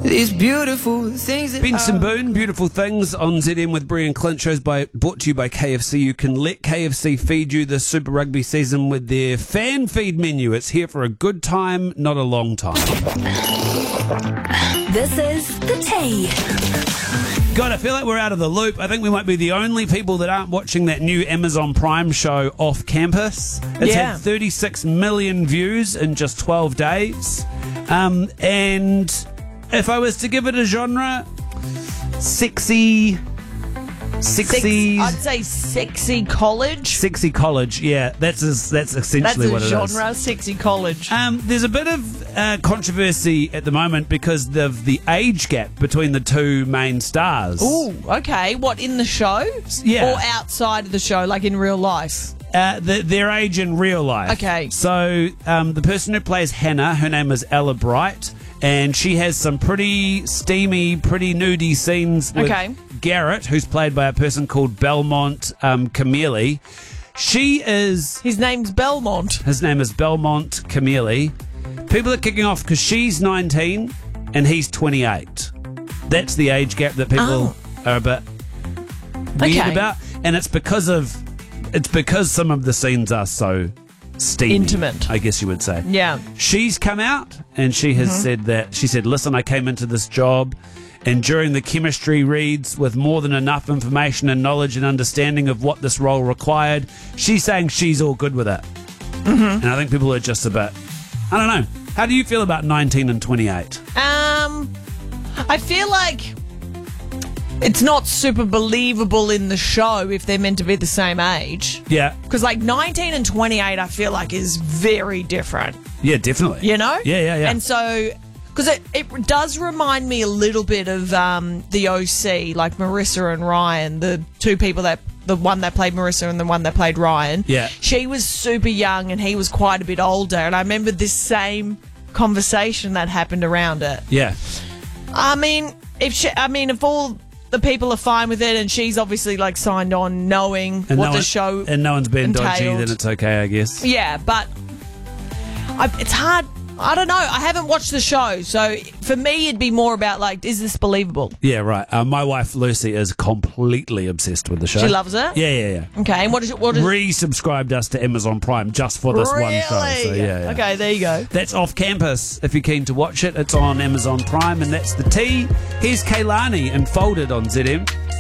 These beautiful things that Benson Boone, Beautiful Things on ZM with Brie and Clint. Shows brought to you by KFC. You can let KFC feed you this Super Rugby season with their fan feed menu. It's here for a good time, not a long time. This is The Tea. God, I feel like we're out of the loop. I think we might be the only people that aren't watching that new Amazon Prime show Off Campus. It's had 36 million views in just 12 days. And if I was to give it a genre, sexy. I'd say sexy college. Sexy college, yeah. That's essentially what it is. That's a genre, sexy college. There's a bit of controversy at the moment because of the age gap between the two main stars. Ooh, okay. What, in the show? Yeah. Or outside of the show, like in real life? Their age in real life. Okay. So the person who plays Hannah, her name is Ella Bright, and she has some pretty steamy, pretty nudie scenes with Garrett, who's played by a person called Belmont Camille. His name's Belmont. His name is Belmont Camille. People are kicking off because she's 19 and he's 28. That's the age gap that people are a bit weird about, and it's because some of the scenes are so steamy, intimate, I guess you would say. Yeah. She's come out and she has said, listen, I came into this job and during the chemistry reads with more than enough information and knowledge and understanding of what this role required. She's saying she's all good with it. And I think people are just a bit, I don't know. How do you feel about 19 and 28? I feel like it's not super believable in the show if they're meant to be the same age. Yeah. Because, like, 19 and 28, I feel like is very different. Yeah, definitely. You know? Yeah. And so, because it does remind me a little bit of the OC, like Marissa and Ryan, the two people the one that played Marissa and the one that played Ryan. Yeah. She was super young and he was quite a bit older. And I remember this same conversation that happened around it. Yeah. I mean, if all the people are fine with it and she's obviously like signed on knowing the show and no one's been dodgy, entailed, then it's okay, I guess. Yeah, but it's hard. I don't know. I haven't watched the show, so for me it'd be more about like, is this believable? Yeah, right. My wife Lucy is completely obsessed with the show. She loves it? Yeah. Okay, and what is it? Resubscribed us to Amazon Prime just for this one show. So yeah. Okay, there you go. That's Off Campus. If you're keen to watch it, it's on Amazon Prime, and that's The Tea. Here's Kaylani and Folded on ZM.